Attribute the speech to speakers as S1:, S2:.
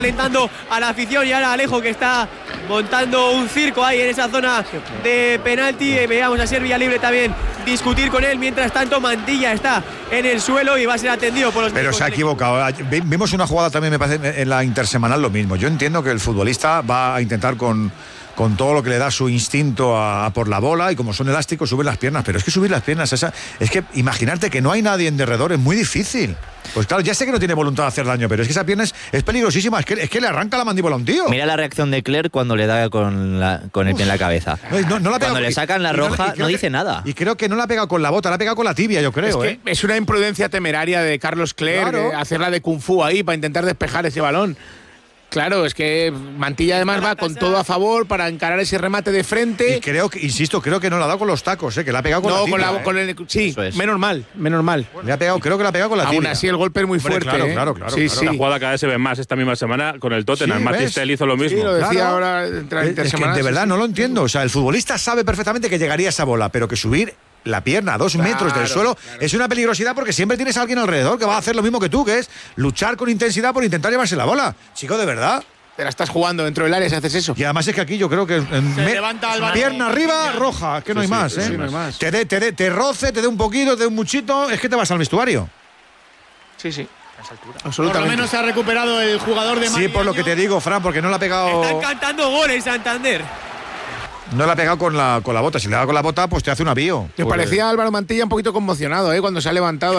S1: alentando a la afición y ahora Alejo, que está montando un circo ahí en esa zona de penalti. Veamos a Ser Villalibre también discutir con él. Mientras tanto, Mantilla está en el suelo y va a ser atendido por los...
S2: Pero se ha equivocado. Vimos una jugada también, me parece, en la intersemanal lo mismo. Yo entiendo que el futbolista va a intentar con todo lo que le da su instinto a por la bola, y como son elásticos suben las piernas, pero es que subir las piernas, es que imaginarte que no hay nadie en derredor es muy difícil. Pues claro, ya sé que no tiene voluntad de hacer daño, pero es que esa pierna es peligrosísima, es que le arranca la mandíbula a un tío.
S3: Mira la reacción de Clerc cuando le da con el pie en la cabeza. Cuando le sacan la roja no dice nada.
S2: Y creo que no la ha pegado con la bota, la ha pegado con la tibia, yo creo.
S4: Es que es una imprudencia temeraria de Carlos Clerc, claro, hacerla de Kung Fu ahí para intentar despejar ese balón. Claro, es que Mantilla además va con todo a favor para encarar ese remate de frente.
S2: Y insisto, creo que no la ha dado con los tacos, que la ha pegado con la tibia.
S4: Sí, menos mal.
S2: Le ha pegado, creo que la ha pegado con la tibia.
S4: Aún así el golpe es muy fuerte.
S2: Claro.
S5: Sí. La jugada cada vez se ve más esta misma semana con el Tottenham. Matistel hizo lo mismo.
S4: Sí, lo decía ahora entre
S2: intersemanal. De verdad no lo entiendo. O sea, el futbolista sabe perfectamente que llegaría esa bola, pero que subir la pierna a 2 metros del suelo es una peligrosidad, porque siempre tienes a alguien alrededor que va a hacer lo mismo que tú, que es luchar con intensidad por intentar llevarse la bola. Chico, de verdad.
S4: Te la estás jugando dentro del área si haces eso.
S2: Y además es que aquí yo creo que pierna arriba, roja, que no hay más, ¿eh?
S4: No hay más.
S2: Te roce, te dé un poquito, te dé un muchito, es que te vas al vestuario.
S4: Sí.
S6: Absolutamente. Por lo menos se ha recuperado el jugador de Mariano.
S2: Sí, por lo que te digo, Fran, porque no la ha pegado.
S1: Están cantando goles Santander.
S2: No la ha pegado con la bota. Si le da con la bota, pues te hace un avío.
S4: Me parecía Álvaro Mantilla un poquito conmocionado, cuando se ha levantado.